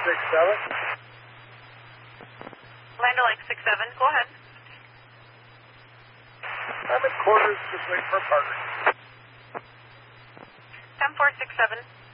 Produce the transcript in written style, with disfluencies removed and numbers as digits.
Land O'Lakes 67, go ahead. I'm at quarters, just waiting for a partner. 10467.